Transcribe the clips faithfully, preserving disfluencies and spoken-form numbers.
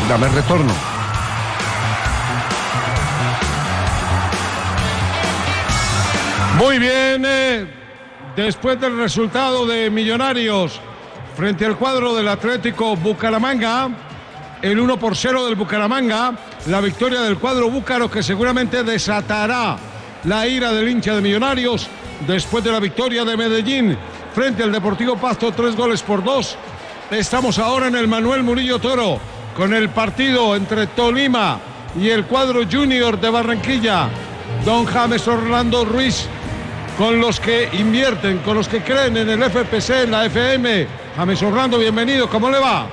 Dame el retorno. Muy bien, eh, después del resultado de Millonarios frente al cuadro del Atlético Bucaramanga, el uno por cero del Bucaramanga, la victoria del cuadro búcaro que seguramente desatará la ira del hincha de Millonarios después de la victoria de Medellín frente al Deportivo Pasto, tres goles por dos. Estamos ahora en el Manuel Murillo Toro con el partido entre Tolima y el cuadro Junior de Barranquilla. Don James Orlando Ruiz, con los que invierten, con los que creen en el F P C, en la F M. James Orlando, bienvenido, ¿cómo le va?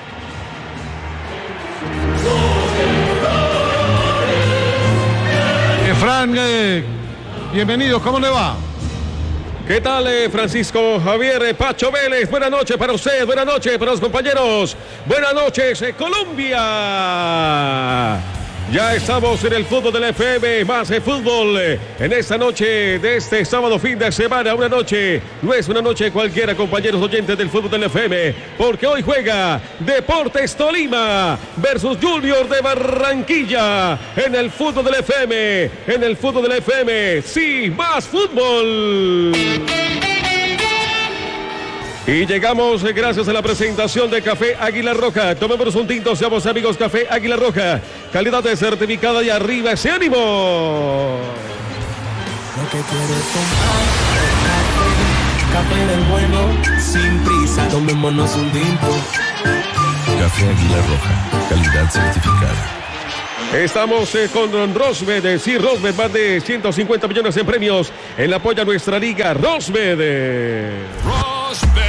Efran, eh, bienvenido, ¿cómo le va? ¿Qué tal, eh, Francisco Javier eh, Pacho Vélez? Buenas noches para usted, buenas noches para los compañeros. Buenas noches, eh, Colombia. Ya estamos en el fútbol del F M, más de fútbol eh, en esta noche de este sábado fin de semana. Una noche, no es una noche cualquiera, compañeros oyentes del fútbol del F M, porque hoy juega Deportes Tolima versus Junior de Barranquilla en el fútbol del F M, en el fútbol del F M, sí, más fútbol. Y llegamos eh, gracias a la presentación de Café Águila Roja. Tomémonos un tinto, seamos amigos. Café Águila Roja, calidad de certificada y arriba ese ánimo. Lo que quieres tomar, café del bueno, sin prisa, tomémonos un tinto. Café Águila Roja, calidad certificada. Estamos eh, con Rosmed, eh, sí, Rosmed, más de ciento cincuenta millones en premios en apoyo a nuestra liga. Rosmed. Eh. Rosmed.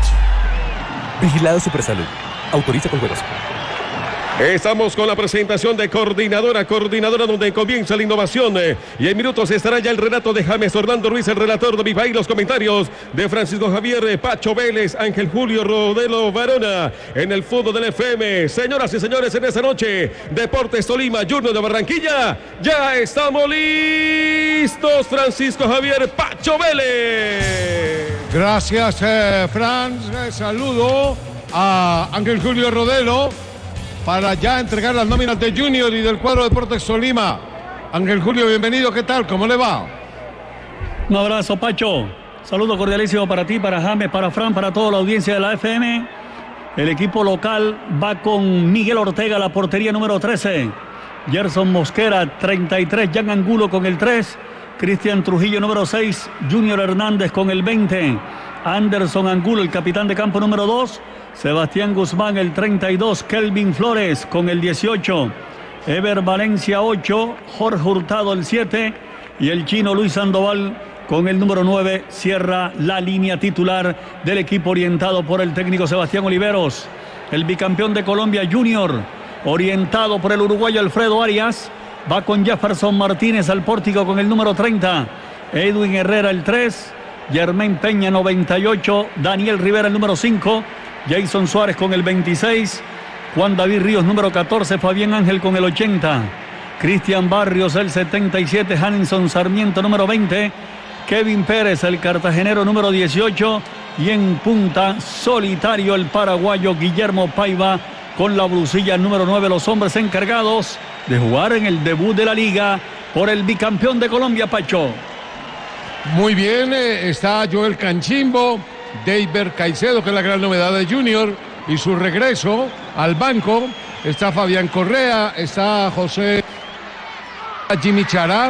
Vigilado Supersalud. Autoriza con juegos. Estamos con la presentación de Coordinadora, Coordinadora donde comienza la innovación. Eh, y en minutos estará ya el relato de James Orlando Ruiz, el relator de mi país, los comentarios de Francisco Javier eh, Pacho Vélez, Ángel Julio Rodelo Varona en el fútbol del F M. Señoras y señores, en esta noche, Deportes Tolima, Junior de Barranquilla, ya estamos listos. Francisco Javier Pacho Vélez. Gracias, eh, Franz. Eh, saludo a Ángel Julio Rodelo para ya entregar las nóminas de Junior y del cuadro Deportes Tolima. Ángel Julio, bienvenido, ¿qué tal? ¿Cómo le va? Un abrazo, Pacho. Saludo cordialísimo para ti, para James, para Fran, para toda la audiencia de la F M. El equipo local va con Miguel Ortega, la portería número trece. Gerson Mosquera, treinta y tres. Jan Angulo con el tres. Cristian Trujillo, número seis. Junior Hernández con el veinte. Anderson Angulo, el capitán de campo número dos. Sebastián Guzmán, el treinta y dos. Kelvin Flores con el dieciocho. Ever Valencia, ocho. Jorge Hurtado, el siete. Y el chino Luis Sandoval con el número nueve. Cierra la línea titular del equipo orientado por el técnico Sebastián Oliveros. El bicampeón de Colombia Junior, orientado por el uruguayo Alfredo Arias, va con Jefferson Martínez al pórtico con el número treinta. Edwin Herrera, el tres. Germain Peña, noventa y ocho. Daniel Rivera, el número cinco. Jason Suárez con el veintiséis. Juan David Ríos, número catorce. Fabián Ángel con el ochenta. Cristian Barrios, el setenta y siete. Hanson Sarmiento, número veinte. Kevin Pérez, el cartagenero, número dieciocho. Y en punta, solitario, el paraguayo Guillermo Paiva con la blusilla número nueve. Los hombres encargados de jugar en el debut de la liga por el bicampeón de Colombia, Pacho. Muy bien, eh, está Joel Canchimbo, David Caicedo, que es la gran novedad de Junior, y su regreso al banco. Está Fabián Correa, está José Jimmy Chará,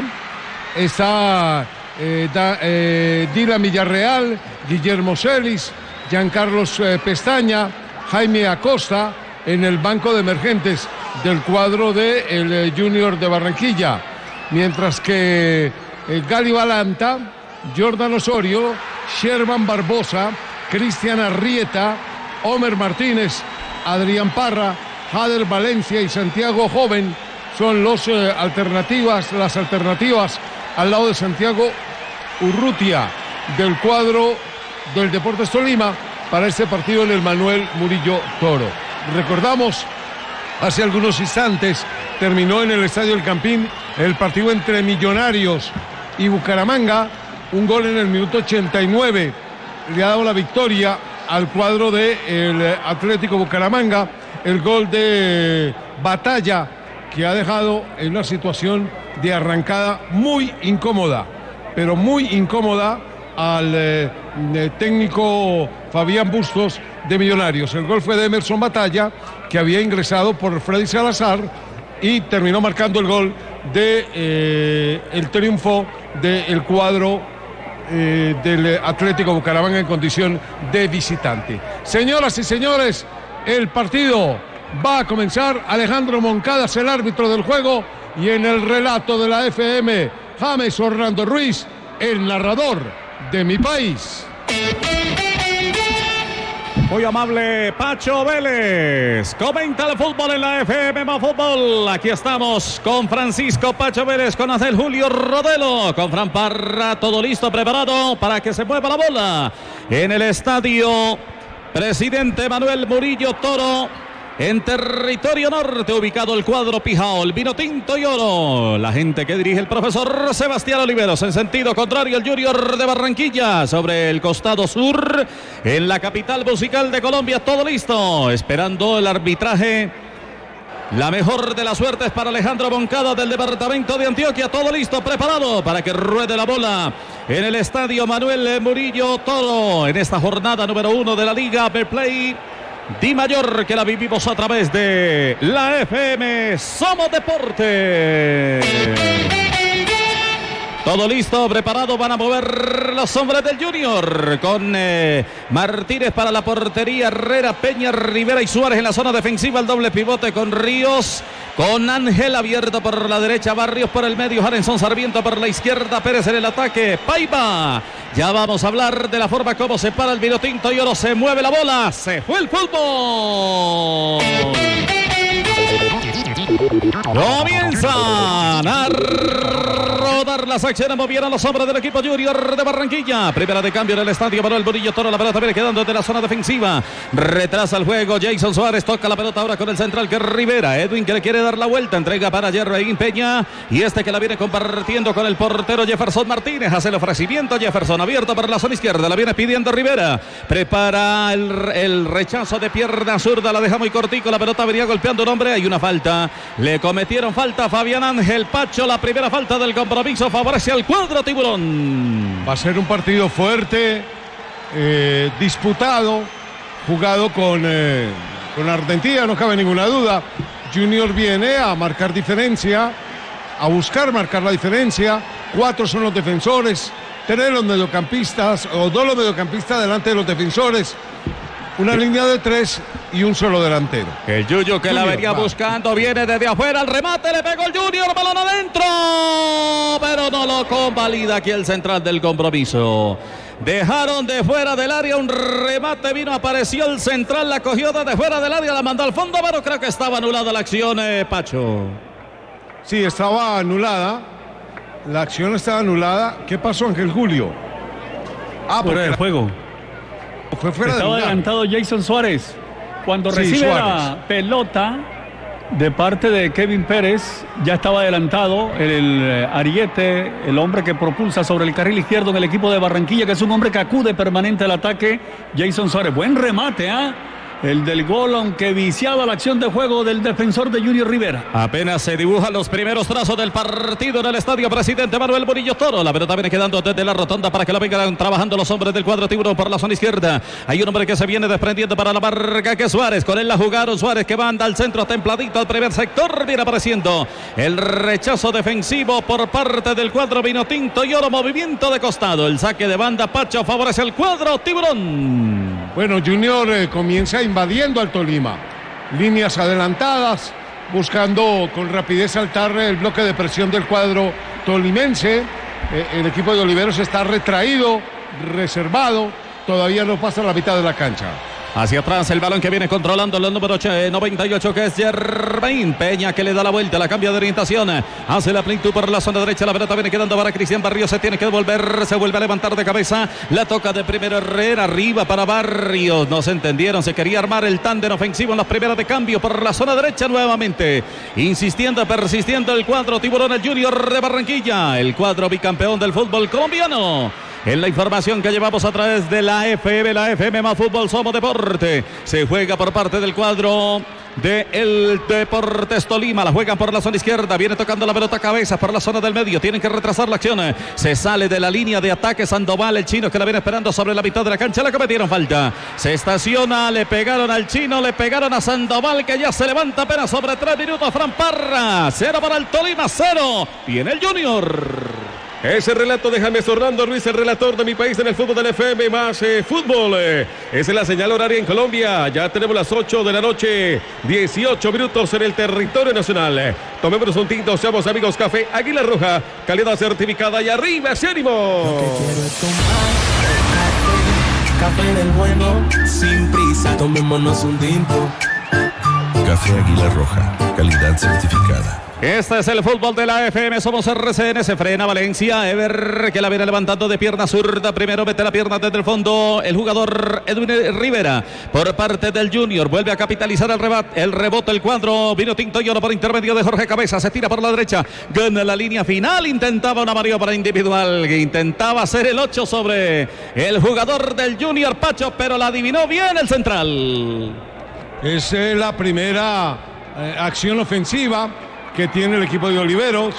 está eh, da, eh, Dylan Villarreal, Guillermo Celis, Giancarlos eh, Pestaña, Jaime Acosta en el banco de emergentes del cuadro de el eh, Junior de Barranquilla, mientras que eh, Gali Balanta, Jordan Osorio, Sherman Barbosa, Cristian Arrieta, Homer Martínez, Adrián Parra, Jader Valencia y Santiago Joven son los eh, alternativas, las alternativas al lado de Santiago Urrutia del cuadro del Deportes Tolima para este partido en el Manuel Murillo Toro. Recordamos, hace algunos instantes terminó en el Estadio El Campín el partido entre Millonarios y Bucaramanga. Un gol en el minuto ochenta y nueve le ha dado la victoria al cuadro del Atlético Bucaramanga. el gol de Batalla, que ha dejado en una situación de arrancada muy incómoda, pero muy incómoda al eh, técnico Fabián Bustos de Millonarios. El gol fue de Emerson Batalla, que había ingresado por Freddy Salazar y terminó marcando el gol de eh, el triunfo del cuadro eh, del Atlético Bucaramanga en condición de visitante. Señoras y señores, el partido va a comenzar. Alejandro Moncada es el árbitro del juego y en el relato de la F M, James Orlando Ruiz, el narrador de Mi País. Muy amable Pacho Vélez. Comenta el fútbol en la F M Más Fútbol. Aquí estamos con Francisco Pacho Vélez, con Adel Julio Rodelo, con Fran Parra, todo listo, preparado para que se mueva la bola en el estadio Presidente Manuel Murillo Toro. En territorio norte, ubicado el cuadro Pijao, el vino tinto y oro. La gente que dirige el profesor Sebastián Oliveros. En sentido contrario, el Junior de Barranquilla. Sobre el costado sur, en la capital musical de Colombia, todo listo. Esperando el arbitraje. La mejor de las suertes para Alejandro Moncada del departamento de Antioquia. Todo listo, preparado para que ruede la bola en el estadio Manuel Murillo Toro. En esta jornada número uno de la Liga Betplay Di Mayor, que la vivimos a través de la F M Somos Deporte. Todo listo, preparado, van a mover los hombres del Junior con eh, Martínez para la portería, Herrera, Peña, Rivera y Suárez en la zona defensiva, el doble pivote con Ríos, con Ángel abierto por la derecha, Barrios por el medio, Jarenson Sarmiento por la izquierda, Pérez en el ataque, Paiva. Ya vamos a hablar de la forma como se para el vino tinto y oro, se mueve la bola, se fue el fútbol. Comienzan a rodar las acciones, movieron los hombres del equipo Junior de Barranquilla. Primera de cambio en el estadio Manuel Murillo Toro, la pelota viene quedando de la zona defensiva. Retrasa el juego Jason Suárez, toca la pelota ahora con el central que es Rivera. Edwin que le quiere dar la vuelta, entrega para Jerry Peña y este que la viene compartiendo con el portero Jefferson Martínez. Hace el ofrecimiento Jefferson, abierto por la zona izquierda, la viene pidiendo Rivera. Prepara el, el rechazo de pierna zurda, la deja muy cortico, la pelota venía golpeando un hombre, hay una falta. Le cometieron falta a Fabián Ángel Pacho, la primera falta del compromiso favorece al cuadro tiburón. Va a ser un partido fuerte, eh, disputado, jugado con, eh, con Argentina, no cabe ninguna duda. Junior viene a marcar diferencia, a buscar marcar la diferencia. Cuatro son los defensores, tres los mediocampistas, o dos los mediocampistas delante de los defensores. Una línea de tres y un solo delantero. El Yuyo que Junior la venía va. buscando, viene desde afuera, el remate, le pegó el Junior, balón adentro, pero no lo convalida aquí el central del compromiso. Dejaron de fuera del área un remate, vino, apareció el central, la cogió desde fuera del área, la mandó al fondo, pero creo que estaba anulada la acción, eh, Pacho. Sí, estaba anulada, la acción estaba anulada. ¿Qué pasó, Ángel Julio? Ah, por el juego. Fue fuera Estaba de adelantado Jason Suárez. Cuando sí, recibe Suárez. la pelota de parte de Kevin Pérez, ya estaba adelantado el, el Ariete, el hombre que propulsa sobre el carril izquierdo en el equipo de Barranquilla, que es un hombre que acude permanente al ataque. Jason Suárez, buen remate, ¿ah? ¿eh? El del gol, aunque viciaba la acción de juego del defensor de Junior Rivera. Apenas se dibujan los primeros trazos del partido en el estadio Presidente Manuel Murillo Toro. La pelota viene quedando desde la rotonda para que la vengan trabajando los hombres del cuadro tiburón por la zona izquierda. Hay un hombre que se viene desprendiendo para la marca, que es Suárez. Con él la jugaron Suárez, que manda al centro templadito al primer sector. Viene apareciendo el rechazo defensivo por parte del cuadro vino tinto y oro. Movimiento de costado. El saque de banda, Pacho, favorece al cuadro tiburón. Bueno, Junior eh, comienza invadiendo al Tolima. Líneas adelantadas, buscando con rapidez saltar el bloque de presión del cuadro tolimense. Eh, el equipo de Oliveros está retraído, reservado. Todavía no pasa la mitad de la cancha. Hacia atrás el balón que viene controlando el número noventa y ocho, que es Germain Peña, que le da la vuelta, la cambia de orientación, hace la plenitud por la zona derecha, la pelota viene quedando para Cristian Barrios, se tiene que devolver, se vuelve a levantar de cabeza, la toca de primero Herrera, arriba para Barrios, no se entendieron, se quería armar el tándem ofensivo en las primeras de cambio por la zona derecha nuevamente, insistiendo, persistiendo el cuadro tiburón, el Junior de Barranquilla, el cuadro bicampeón del fútbol colombiano. En la información que llevamos a través de la F M, la F M Más Fútbol Somos Deporte, se juega por parte del cuadro de el Deportes Tolima. La juegan por la zona izquierda. Viene tocando la pelota a cabeza por la zona del medio. Tienen que retrasar la acción. Se sale de la línea de ataque Sandoval, el chino que la viene esperando sobre la mitad de la cancha. Le cometieron falta. Se estaciona, le pegaron al chino, le pegaron a Sandoval, que ya se levanta apenas sobre tres minutos. Fran Parra, cero para el Tolima, cero. Viene el Junior. Ese relato de James Orlando Ruiz, el relator de mi país en el fútbol del F M más eh, fútbol. Eh, esa es la señal horaria en Colombia. Ya tenemos las ocho de la noche, dieciocho minutos en el territorio nacional. Eh, tomémonos un tinto, seamos amigos. Café Águila Roja, calidad certificada y arriba ese ánimo. Lo que quiero es tomar café, café del bueno, sin prisa, tomémonos un tinto. Café Águila Roja, calidad certificada. Este es el fútbol de la F M, somos R C N, se frena Valencia, Ever que la viene levantando de pierna zurda, primero mete la pierna desde el fondo, el jugador Edwin Rivera por parte del Junior, vuelve a capitalizar el rebate, el rebote, el cuadro, vino tinto y oro por intermedio de Jorge Cabeza, se tira por la derecha, gana la línea final, intentaba una maniobra individual, intentaba hacer el ocho sobre el jugador del Junior Pacho, pero la adivinó bien el central. Es eh, la primera eh, acción ofensiva que tiene el equipo de Oliveros.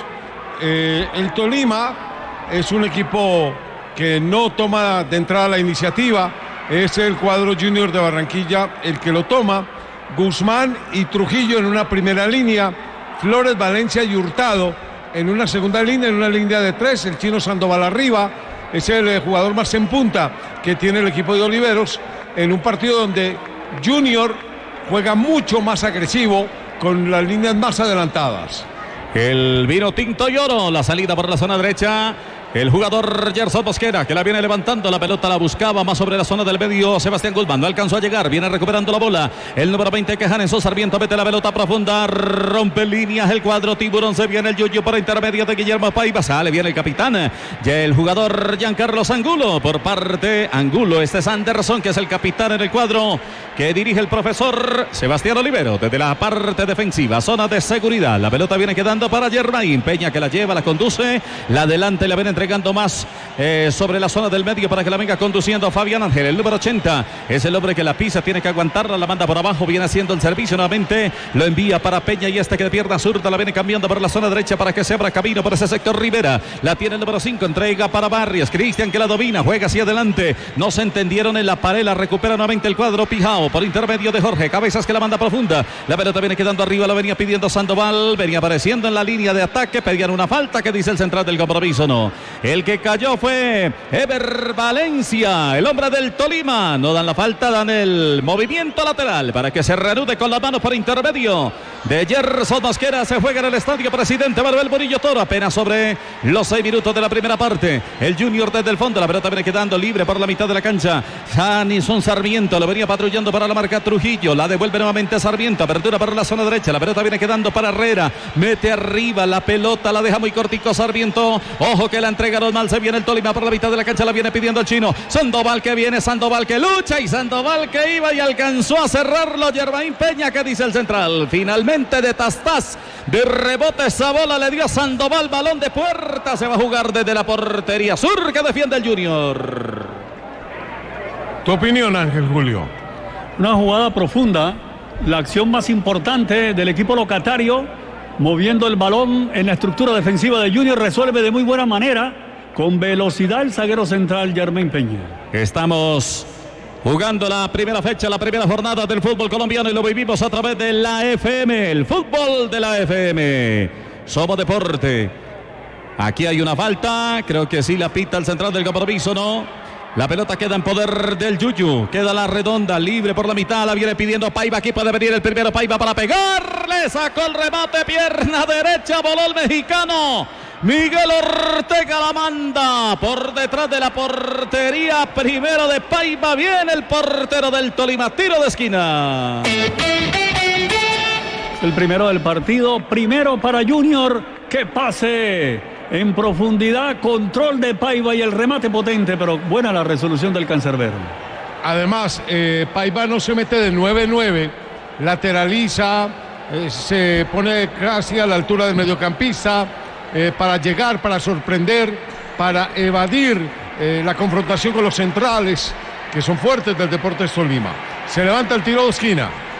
Eh, el Tolima es un equipo que no toma de entrada la iniciativa, es el cuadro Junior de Barranquilla el que lo toma. Guzmán y Trujillo en una primera línea, Flores, Valencia y Hurtado en una segunda línea, en una línea de tres, el chino Sandoval arriba, es el eh, jugador más en punta que tiene el equipo de Oliveros, en un partido donde Junior juega mucho más agresivo, con las líneas más adelantadas. El vino tinto y oro, la salida por la zona derecha. El jugador Gerson Mosquera que la viene levantando, la pelota la buscaba más sobre la zona del medio. Sebastián Guzmán no alcanzó a llegar, viene recuperando la bola. El número veinte que Janenzo Sarmiento mete la pelota profunda, rompe líneas el cuadro tiburón. Se viene el Yuyu por intermedio de Guillermo Paiva, sale bien el capitán. Ya el jugador Giancarlo Angulo por parte Angulo. Este es Anderson que es el capitán en el cuadro que dirige el profesor Sebastián Olivero desde la parte defensiva, zona de seguridad. La pelota viene quedando para Germain Peña que la lleva, la conduce, la adelanta y la viene entre entregando más eh, sobre la zona del medio para que la venga conduciendo Fabián Ángel, el número ochenta, es el hombre que la pisa, tiene que aguantarla, la manda por abajo, viene haciendo el servicio nuevamente, lo envía para Peña y este que de pierna zurda la viene cambiando por la zona derecha para que se abra camino por ese sector. Rivera, la tiene el número cinco, entrega para Barrios, Cristian que la domina, juega hacia adelante, no se entendieron en la pared, la recupera nuevamente el cuadro Pijao por intermedio de Jorge Cabezas que la manda profunda, la pelota viene quedando arriba, la venía pidiendo Sandoval, venía apareciendo en la línea de ataque, pedían una falta, que dice el central del compromiso, no. El que cayó fue Ever Valencia, el hombre del Tolima. No dan la falta, dan el movimiento lateral para que se reanude con las manos por intermedio de Gerson Mosquera. Se juega en el estadio Presidente Manuel Murillo Toro, apenas sobre los seis minutos de la primera parte. El Junior desde el fondo, la pelota viene quedando libre por la mitad de la cancha. Janison Sarmiento lo venía patrullando para la marca Trujillo, la devuelve nuevamente Sarmiento, apertura para la zona derecha, la pelota viene quedando para Herrera, mete arriba la pelota, la deja muy cortico Sarmiento, ojo que la entregaron mal, se viene el Tolima por la mitad de la cancha, la viene pidiendo el chino, Sandoval que viene, Sandoval que lucha y Sandoval que iba y alcanzó a cerrarlo Germain Peña, que dice el central, finalmente de Tastás, de rebote esa bola le dio a Sandoval, balón de puerta, se va a jugar desde la portería sur que defiende el Junior. ¿Tu opinión, Ángel Julio? Una jugada profunda, la acción más importante del equipo locatario, moviendo el balón en la estructura defensiva de Junior, resuelve de muy buena manera, con velocidad el zaguero central Germain Peña. Estamos jugando la primera fecha, la primera jornada del fútbol colombiano y lo vivimos a través de la F M, el fútbol de la F M. Somos deporte. Aquí hay una falta, creo que sí la pita el central del compromiso, ¿no? La pelota queda en poder del Yuyu, queda la redonda, libre por la mitad, la viene pidiendo Paiva, aquí puede venir el primero Paiva para pegarle, sacó el remate, pierna derecha, voló el mexicano, Miguel Ortega la manda por detrás de la portería, primero de Paiva, viene el portero del Tolima, tiro de esquina. El primero del partido, primero para Junior, que pase en profundidad, control de Paiva y el remate potente, pero buena la resolución del cancerbero. Además, eh, Paiva no se mete de nueve nueve, lateraliza, eh, se pone casi a la altura del mediocampista eh, para llegar, para sorprender, para evadir eh, la confrontación con los centrales, que son fuertes del Deportes Tolima. Se levanta el tiro de esquina.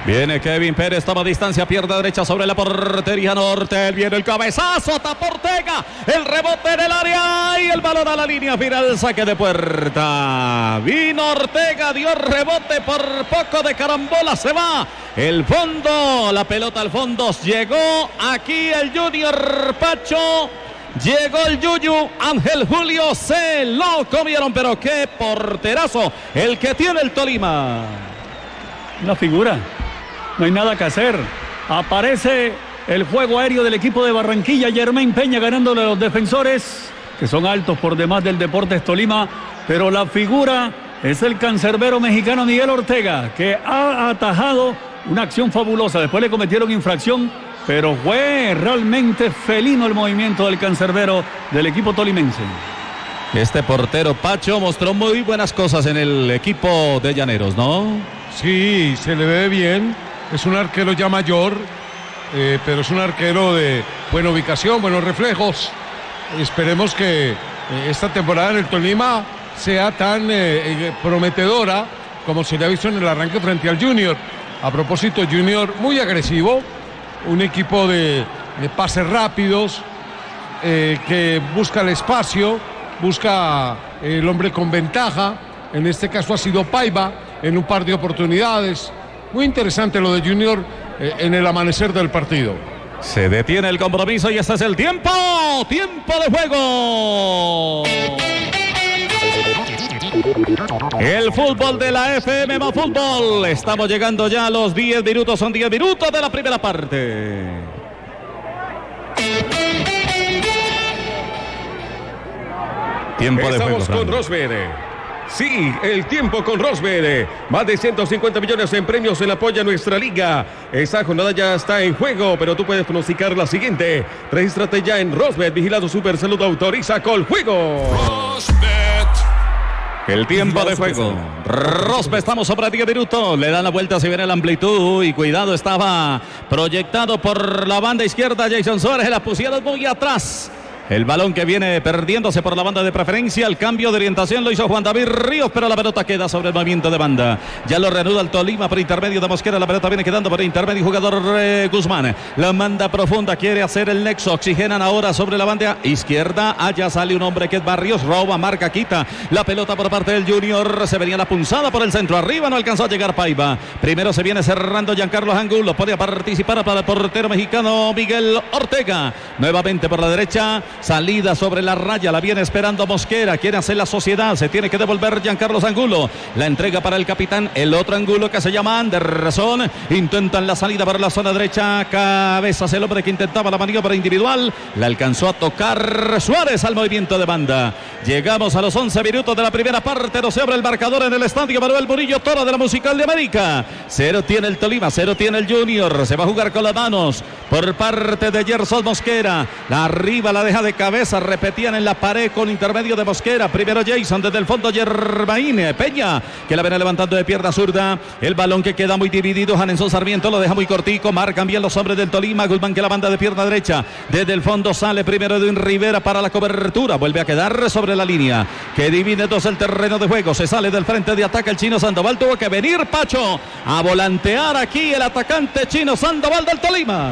Viene Kevin Pérez, toma distancia, pierna derecha sobre la portería norte. Viene el cabezazo, tapa Ortega. El rebote en el área y el balón a la línea final, saque de puerta. Vino Ortega, dio rebote por poco de carambola, se va. El fondo, la pelota al fondo. Llegó aquí el Junior Pacho. Llegó el Yuyu, Ángel Julio, se lo comieron, pero qué porterazo el que tiene el Tolima. Una figura. No hay nada que hacer. Aparece el juego aéreo del equipo de Barranquilla. Germain Peña ganándole a los defensores, que son altos por demás del Deportes Tolima. Pero la figura es el cancerbero mexicano Miguel Ortega, que ha atajado una acción fabulosa. Después le cometieron infracción, pero fue realmente felino el movimiento del cancerbero del equipo tolimense. Este portero Pacho mostró muy buenas cosas en el equipo de Llaneros, ¿no? Sí, se le ve bien. Es un arquero ya mayor, eh, pero es un arquero de buena ubicación, buenos reflejos. Esperemos que eh, esta temporada en el Tolima sea tan eh, prometedora como se le ha visto en el arranque frente al Junior. A propósito, Junior muy agresivo, un equipo de, de pases rápidos, eh, que busca el espacio, busca eh, el hombre con ventaja. En este caso ha sido Paiva en un par de oportunidades. Muy interesante lo de Junior eh, en el amanecer del partido. Se detiene el compromiso y este es el tiempo. Tiempo de juego. El fútbol de la F M más Fútbol. Estamos llegando ya a los diez minutos. Son diez minutos de la primera parte. Tiempo de juego. Estamos con Rosberg. Sí, el tiempo con Rosberg. Más de ciento cincuenta millones en premios en apoyo a nuestra liga. Esa jornada ya está en juego, pero tú puedes pronosticar la siguiente. Regístrate ya en Rosberg. Vigilado Super Salud, autoriza con juego. Rosberg. El tiempo de juego. Rosberg, estamos sobre diez minutos. Le dan la vuelta, se viene la amplitud. Y cuidado, estaba proyectado por la banda izquierda. Jason Suárez, la pusieron muy atrás. El balón que viene perdiéndose por la banda de preferencia. El cambio de orientación lo hizo Juan David Ríos, pero la pelota queda sobre el movimiento de banda. Ya lo reanuda el Tolima por intermedio de Mosquera. La pelota viene quedando por intermedio. Jugador eh, Guzmán. La manda profunda. Quiere hacer el nexo. Oxigenan ahora sobre la banda izquierda. Allá sale un hombre que es Barrios. Roba, marca, quita. La pelota por parte del Junior. Se venía la punzada por el centro. Arriba no alcanzó a llegar Paiva. Primero se viene cerrando Giancarlo Angulo. Podía participar para el portero mexicano Miguel Ortega. Nuevamente por la derecha. Salida sobre la raya, la viene esperando Mosquera, quiere hacer la sociedad, se tiene que devolver Giancarlo Angulo, la entrega para el capitán, el otro Angulo que se llama Anderson, intentan la salida para la zona derecha, Cabezas, el hombre que intentaba la maniobra individual, la alcanzó a tocar Suárez al movimiento de banda. Llegamos a los once minutos de la primera parte, no se abre el marcador en el estadio Manuel Murillo Toro de la Musical de América. Cero tiene el Tolima, cero tiene el Junior, se va a jugar con las manos por parte de Gerson Mosquera, la arriba la deja de cabeza, repetían en la pared con intermedio de Mosquera, primero Jason, desde el fondo Germain Peña, que la viene levantando de pierna zurda, el balón que queda muy dividido, Janenson Sarmiento lo deja muy cortico, marcan bien los hombres del Tolima, Guzmán que la banda de pierna derecha, desde el fondo sale primero Edwin Rivera para la cobertura, vuelve a quedar sobre la línea, que divide dos el terreno de juego, se sale del frente de ataque el Chino Sandoval, tuvo que venir Pacho a volantear aquí el atacante Chino Sandoval del Tolima.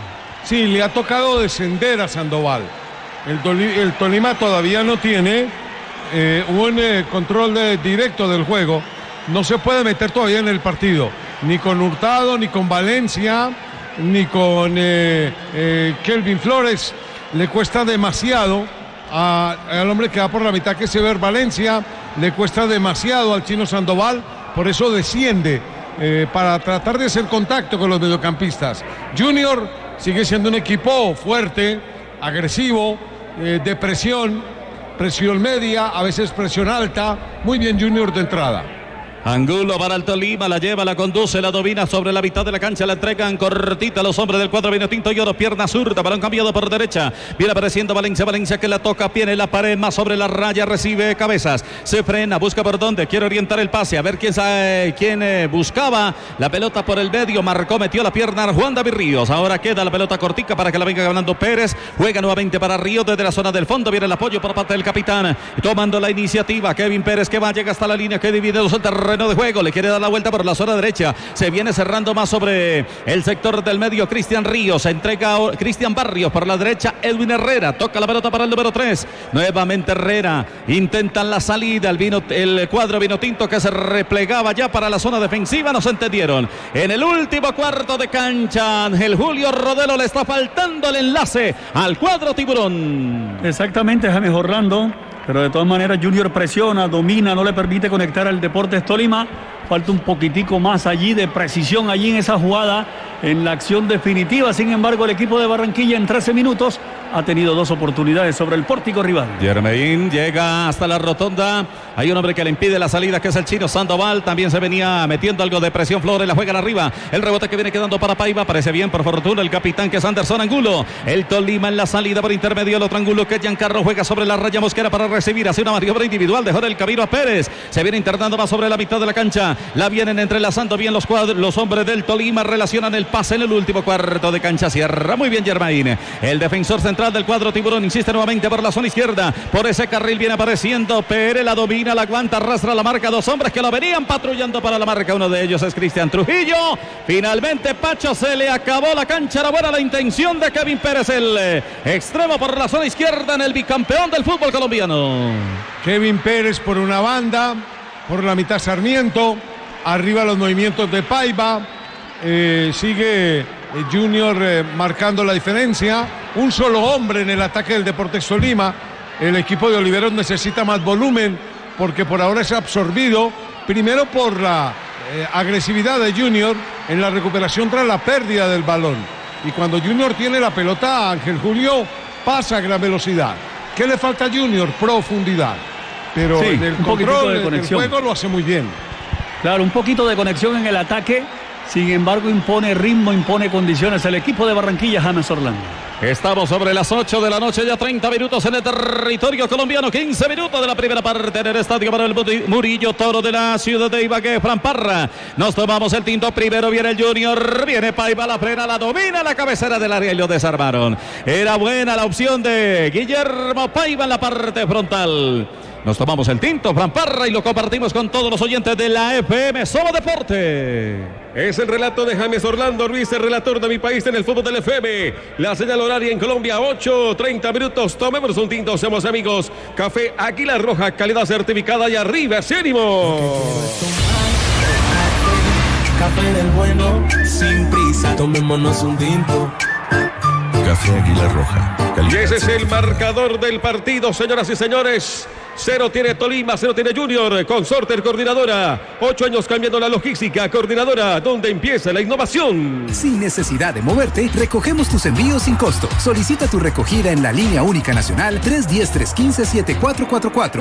Sí, le ha tocado descender a Sandoval. El, Tolima, el Tolima todavía no tiene eh, un eh, control de, directo del juego. No se puede meter todavía en el partido. Ni con Hurtado, ni con Valencia, ni con eh, eh, Kelvin Flores. Le cuesta demasiado a, al hombre que va por la mitad, que es Ever Valencia. Le cuesta demasiado al Chino Sandoval. Por eso desciende eh, para tratar de hacer contacto con los mediocampistas. Junior sigue siendo un equipo fuerte, agresivo, Eh, de presión, presión media, a veces presión alta. Muy bien Junior de entrada. Angulo para el Tolima, la lleva, la conduce, la domina sobre la mitad de la cancha, la entregan cortita a los hombres del cuadro vino tinto y oro, pierna zurda, balón cambiado por derecha, viene apareciendo Valencia, Valencia que la toca, viene la pared más sobre la raya, recibe Cabezas, se frena, busca por dónde, quiere orientar el pase, a ver quién sabe, quién eh, buscaba la pelota por el medio, marcó, metió la pierna Juan David Ríos, ahora queda la pelota cortica para que la venga ganando Pérez, juega nuevamente para Ríos desde la zona del fondo, viene el apoyo por parte del capitán, tomando la iniciativa, Kevin Pérez que va, llega hasta la línea que divide los terrenos terreno de juego, le quiere dar la vuelta por la zona derecha, se viene cerrando más sobre el sector del medio. Cristian Ríos, se entrega Cristian Barrios por la derecha, Edwin Herrera, toca la pelota para el número tres, nuevamente Herrera, intentan la salida, el, vino, el cuadro vinotinto que se replegaba ya para la zona defensiva, no se entendieron. En el último cuarto de cancha, Ángel Julio Rodelo le está faltando el enlace al cuadro tiburón. Exactamente, James Orlando, pero de todas maneras Junior presiona, domina, no le permite conectar al Deportes Tolima. Falta un poquitico más allí de precisión allí en esa jugada, en la acción definitiva. Sin embargo, el equipo de Barranquilla en trece minutos ha tenido dos oportunidades sobre el pórtico rival. Germain llega hasta la rotonda. Hay un hombre que le impide la salida, que es el chino Sandoval. También se venía metiendo algo de presión Flores, la juega arriba. El rebote que viene quedando para Paiva. Parece bien, por fortuna, el capitán, que es Anderson Angulo. El Tolima en la salida por intermedio. El otro Angulo, que Giancarlo, juega sobre la raya Mosquera para recibir. Hace una maniobra individual. Dejó el camino a Pérez. Se viene internando más sobre la mitad de la cancha. La vienen entrelazando bien los cuadros, los hombres del Tolima. Relacionan el pase en el último cuarto de cancha. Cierra muy bien Germain. El defensor central del cuadro tiburón insiste nuevamente por la zona izquierda. Por ese carril viene apareciendo Pérez. La domina, la aguanta, arrastra la marca. Dos hombres que lo venían patrullando para la marca. Uno de ellos es Cristian Trujillo. Finalmente, Pacho, se le acabó la cancha. Era buena la intención de Kevin Pérez, el eh, extremo por la zona izquierda en el bicampeón del fútbol colombiano. Kevin Pérez por una banda, por la mitad Sarmiento. Arriba los movimientos de Paiva, eh, sigue eh, Junior eh, marcando la diferencia. Un solo hombre en el ataque del Deportes Tolima. El equipo de Oliveros necesita más volumen porque por ahora es absorbido, primero por la eh, agresividad de Junior en la recuperación tras la pérdida del balón. Y cuando Junior tiene la pelota, Ángel Julio pasa a gran velocidad. ¿Qué le falta a Junior? Profundidad. Pero sí, en el control del juego lo hace muy bien. Claro, un poquito de conexión en el ataque, sin embargo impone ritmo, impone condiciones el equipo de Barranquilla, James Orlando. Estamos sobre las ocho de la noche, ya treinta minutos en el territorio colombiano, quince minutos de la primera parte en el estadio para el Murillo Toro de la ciudad de Ibagué, Fran Parra. Nos tomamos el tinto, primero viene el Junior, viene Paiva, la frena, la domina, la cabecera del área y lo desarmaron. Era buena la opción de Guillermo Paiva en la parte frontal. Nos tomamos el tinto, Fran Parra, y lo compartimos con todos los oyentes de la F M Soma Deporte. Es el relato de James Orlando Ruiz, el relator de mi país en el fútbol del F M. La señal horaria en Colombia, ocho treinta minutos. Tomemos un tinto, somos amigos. Café Águila Roja, calidad certificada y arriba, ese ánimo. Café del bueno, sin prisa, tomémonos un tinto. Café Águila Roja. Y ese es el marcador del partido, señoras y señores. Cero tiene Tolima, cero tiene Junior. Consorte Coordinadora. Ocho años cambiando la logística. Coordinadora, donde empieza la innovación. Sin necesidad de moverte, recogemos tus envíos sin costo. Solicita tu recogida en la línea única nacional tres uno cero, tres uno cinco, siete cuatro cuatro cuatro.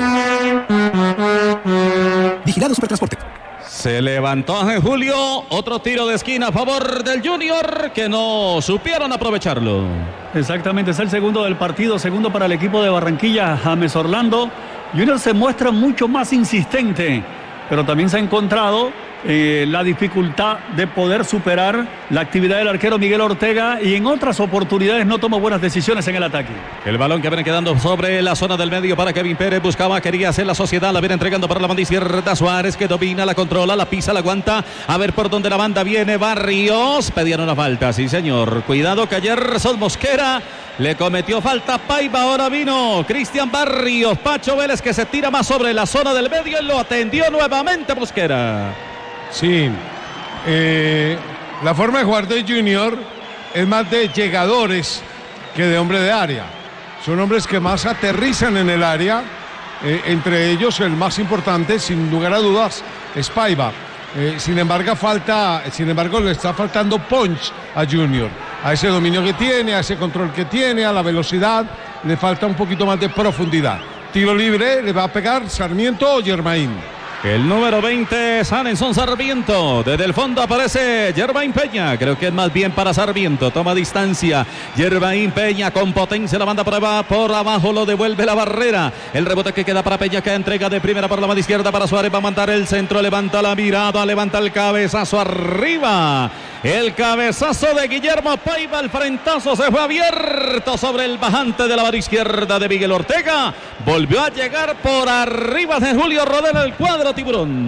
Vigilado Supertransporte. Se levantó Ángel Julio, otro tiro de esquina a favor del Junior, que no supieron aprovecharlo. Exactamente, es el segundo del partido, segundo para el equipo de Barranquilla, James Orlando. Junior se muestra mucho más insistente, pero también se ha encontrado eh, la dificultad de poder superar la actividad del arquero Miguel Ortega, y en otras oportunidades no toma buenas decisiones en el ataque. El balón que viene quedando sobre la zona del medio para Kevin Pérez, buscaba, quería hacer la sociedad, la viene entregando para la banda izquierda Suárez, que domina, la controla, la pisa, la aguanta, a ver por dónde la banda viene. Barrios, pedían una falta, sí señor, cuidado que ayer Sol Mosquera le cometió falta Paiva. Ahora vino Cristian Barrios, Pacho Vélez, que se tira más sobre la zona del medio y lo atendió nuevamente Mosquera. Sí, eh, la forma de jugar de Junior es más de llegadores que de hombre de área. Son hombres que más aterrizan en el área, eh, entre ellos el más importante, sin lugar a dudas, es Paiva. Eh, sin embargo, falta, sin embargo, le está faltando punch a Junior. A ese dominio que tiene, a ese control que tiene, a la velocidad, le falta un poquito más de profundidad. Tiro libre, le va a pegar Sarmiento o Germain. El número veinte, Sanenson Sarmiento. Desde el fondo aparece Germain Peña. Creo que es más bien para Sarmiento. Toma distancia. Germain Peña con potencia. La manda por abajo, por abajo. Lo devuelve la barrera. El rebote que queda para Peña, que entrega de primera por la mano izquierda para Suárez. Va a mandar el centro. Levanta la mirada. Levanta el cabezazo arriba. El cabezazo de Guillermo Paiva. El frentazo se fue abierto sobre el bajante de la mano izquierda de Miguel Ortega. Volvió a llegar por arriba de Julio Rodelo, el cuadro tiburón.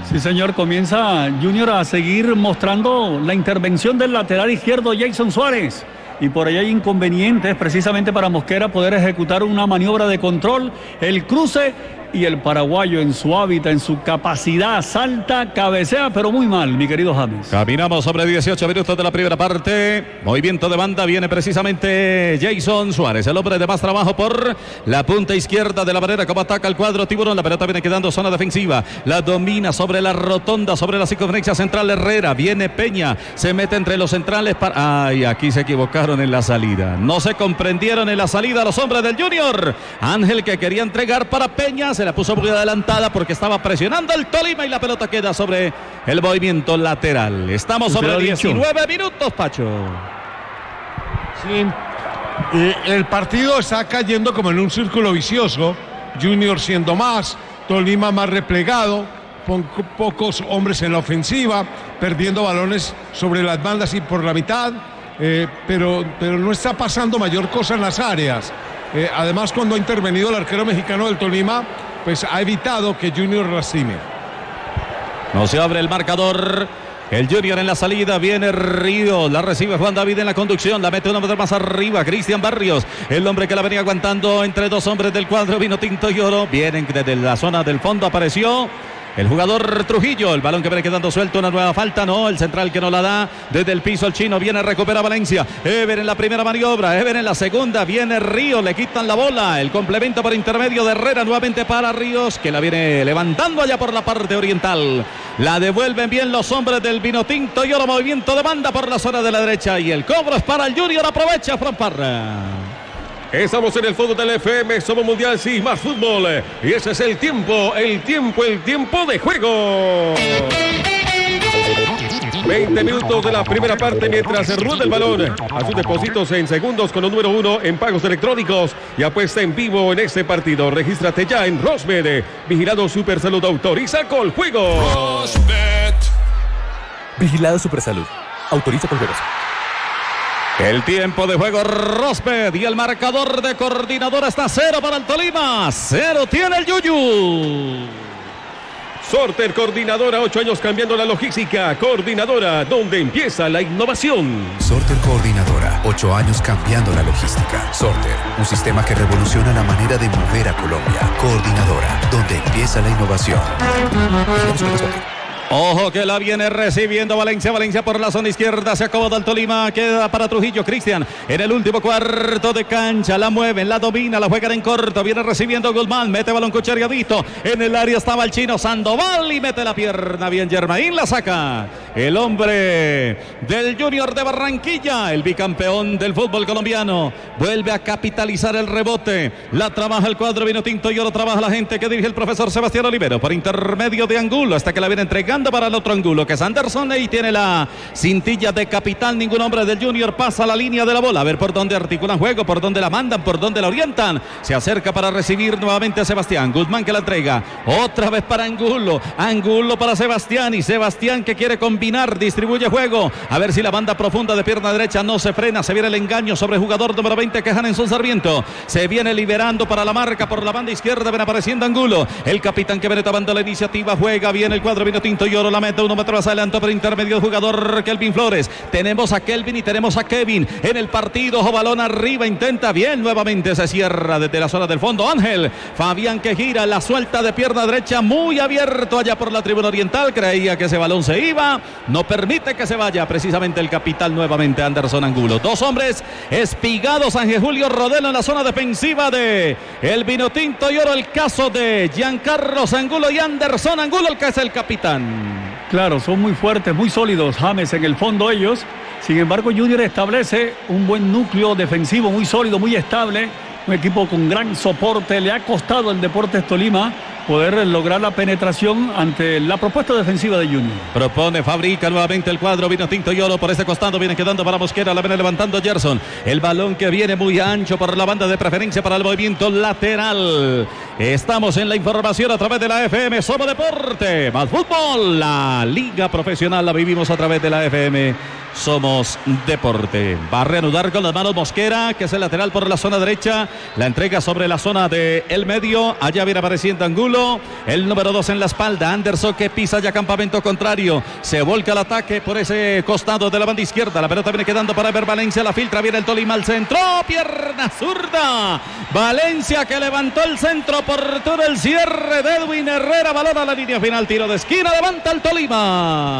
Sí, señor, comienza Junior a seguir mostrando la intervención del lateral izquierdo Jason Suárez. Y por ahí hay inconvenientes precisamente para Mosquera poder ejecutar una maniobra de control, el cruce, y el paraguayo en su hábitat, en su capacidad, salta, cabecea, pero muy mal, mi querido James. Caminamos sobre dieciocho minutos de la primera parte. Movimiento de banda, viene precisamente Jason Suárez, el hombre de más trabajo por la punta izquierda de la barrera, como ataca el cuadro tiburón. La pelota viene quedando zona defensiva, la domina sobre la rotonda, sobre la circunferencia central Herrera. Viene Peña, se mete entre los centrales. Para... Ay, aquí se equivocaron en la salida. No se comprendieron en la salida los hombres del Junior. Ángel, que quería entregar para Peña, se la puso muy adelantada porque estaba presionando el Tolima y la pelota queda sobre el movimiento lateral. Estamos sobre diecinueve minutos, Pacho. Sí, eh, el partido está cayendo como en un círculo vicioso. Junior siendo más, Tolima más replegado, po pocos hombres en la ofensiva, perdiendo balones sobre las bandas y por la mitad, eh, pero, pero no está pasando mayor cosa en las áreas. Eh, además, cuando ha intervenido el arquero mexicano del Tolima, pues ha evitado que Junior lastime. No se abre el marcador. El Junior en la salida, viene Río, la recibe Juan David en la conducción, la mete un hombre más arriba, Cristian Barrios, el hombre que la venía aguantando entre dos hombres del cuadro vino tinto y oro. Vienen desde la zona del fondo, apareció el jugador Trujillo, el balón que viene quedando suelto, una nueva falta, no, el central que no la da, desde el piso el chino, viene a recuperar Valencia, Ever en la primera maniobra, Ever en la segunda, viene Río, le quitan la bola, el complemento por intermedio de Herrera, nuevamente para Ríos, que la viene levantando allá por la parte oriental, la devuelven bien los hombres del Vinotinto y ahora movimiento de banda por la zona de la derecha y el cobro es para el Junior, aprovecha Fran Parra. Estamos en el fútbol del F M, somos mundial, sí, más fútbol. Y ese es el tiempo, el tiempo, el tiempo de juego. veinte minutos de la primera parte mientras se rueda el balón a sus depósitos en segundos con el número uno en pagos electrónicos y apuesta en vivo en este partido. Regístrate ya en Rosbet. Vigilado Supersalud, autoriza con juego. Rosbet. Vigilado Supersalud, autoriza con juegos. El tiempo de juego Rosbet y el marcador de Coordinadora está cero para el Tolima, cero tiene el Yuyu. Sorter Coordinadora, ocho años cambiando la logística. Coordinadora, donde empieza la innovación. Sorter Coordinadora, ocho años cambiando la logística. Sorter, un sistema que revoluciona la manera de mover a Colombia. Coordinadora, donde empieza la innovación. Ojo que la viene recibiendo Valencia, Valencia por la zona izquierda, se acomoda el Tolima, queda para Trujillo, Cristian en el último cuarto de cancha, la mueven, la domina, la juegan en corto, viene recibiendo Guzmán, mete balón cuchariadito, en el área estaba el chino Sandoval y mete la pierna bien Germain, la saca el hombre del Junior de Barranquilla, el bicampeón del fútbol colombiano, vuelve a capitalizar el rebote, la trabaja el cuadro Vinotinto y ahora trabaja la gente que dirige el profesor Sebastián Olivero por intermedio de Angulo, hasta que la viene entregando para el otro ángulo que es Anderson y tiene la cintilla de capitán, ningún hombre del Junior pasa la línea de la bola, a ver por dónde articulan juego, por dónde la mandan, por dónde la orientan, se acerca para recibir nuevamente a Sebastián, Guzmán que la entrega, otra vez para Angulo, Angulo para Sebastián y Sebastián que quiere combinar, distribuye juego, a ver si la banda profunda de pierna derecha no se frena, se viene el engaño sobre el jugador número veinte que es Hanenson Sarmiento, se viene liberando para la marca por la banda izquierda, ven apareciendo Angulo, el capitán que viene tomando la iniciativa, juega bien el cuadro Vinotinto y oro la mete uno metro más adelante por intermedio del jugador Kelvin Flores. Tenemos a Kelvin y tenemos a Kevin en el partido. Ojo, balón arriba, intenta bien. Nuevamente se cierra desde la zona del fondo. Ángel Fabián que gira la suelta de pierna derecha muy abierto allá por la tribuna oriental. Creía que ese balón se iba. No permite que se vaya precisamente el capital nuevamente Anderson Angulo. Dos hombres espigados. Ángel Julio Rodelo en la zona defensiva de el Vinotinto y oro. El caso de Giancarlo Angulo y Anderson Angulo, el que es el capitán. Claro, son muy fuertes, muy sólidos, James en el fondo ellos. Sin embargo, Junior establece un buen núcleo defensivo, muy sólido, muy estable. Un equipo con gran soporte. Le ha costado al Deportes Tolima poder lograr la penetración ante la propuesta defensiva de Junior. Propone, fabrica nuevamente el cuadro Vinotinto y oro por este costado, viene quedando para Mosquera, la viene levantando Gerson, el balón que viene muy ancho por la banda de preferencia para el movimiento lateral. Estamos en la información a través de la F M, Somos Deporte, más fútbol, la liga profesional la vivimos a través de la F M, somos deporte. Va a reanudar con las manos Mosquera, que es el lateral por la zona derecha. La entrega sobre la zona del medio. Allá viene apareciendo Angulo. El número dos en la espalda. Anderson, que pisa ya campamento contrario. Se volca el ataque por ese costado de la banda izquierda. La pelota viene quedando para Ever Valencia. La filtra, viene el Tolima al centro. Pierna zurda. Valencia, que levantó el centro por todo el cierre de Edwin Herrera. Balón a la línea final. Tiro de esquina. Levanta el Tolima.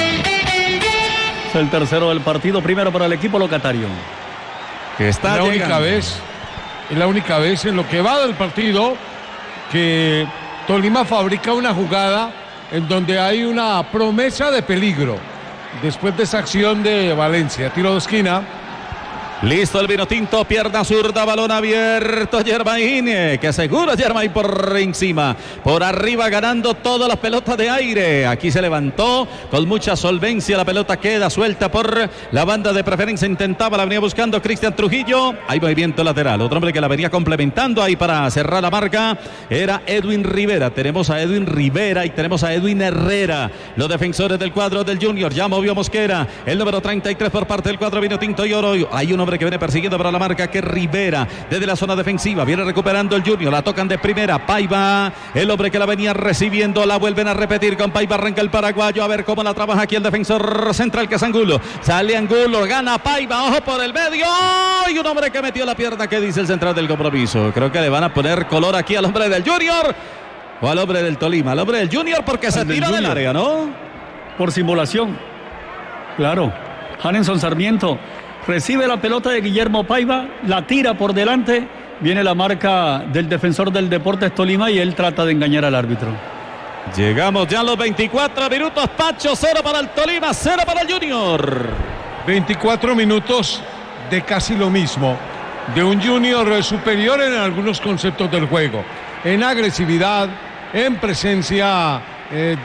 Es el tercero del partido, primero para el equipo locatario. Que está la llegando. única vez, es la única vez en lo que va del partido que Tolima fabrica una jugada en donde hay una promesa de peligro. Después de esa acción de Valencia, tiro de esquina. Listo el vino tinto, pierna zurda, balón abierto, Germain, que asegura Germain por encima, por arriba ganando todas las pelotas de aire. Aquí se levantó con mucha solvencia, la pelota queda suelta por la banda de preferencia, intentaba, la venía buscando Cristian Trujillo. Hay movimiento lateral, otro hombre que la venía complementando ahí para cerrar la marca era Edwin Rivera. Tenemos a Edwin Rivera y tenemos a Edwin Herrera, los defensores del cuadro del Junior. Ya movió Mosquera, el número treinta y tres por parte del cuadro vino tinto y oro. Hay un hombre que viene persiguiendo para la marca, que Rivera, desde la zona defensiva, viene recuperando el Junior, la tocan de primera, Paiva, el hombre que la venía recibiendo, la vuelven a repetir con Paiva, arranca el paraguayo, a ver cómo la trabaja aquí el defensor central, que es Angulo, sale Angulo, gana Paiva, ojo por el medio, y un hombre que metió la pierna, que dice el central del compromiso. Creo que le van a poner color aquí al hombre del Junior, o al hombre del Tolima, al hombre del Junior, porque al se tira del, del área, ¿no? Por simulación, claro. Hanenson Sarmiento recibe la pelota de Guillermo Paiva, la tira por delante, viene la marca del defensor del Deportes Tolima y él trata de engañar al árbitro. Llegamos ya a los veinticuatro minutos, Pacho, cero para el Tolima, cero para el Junior. veinticuatro minutos de casi lo mismo, de un Junior superior en algunos conceptos del juego, en agresividad, en presencia eh,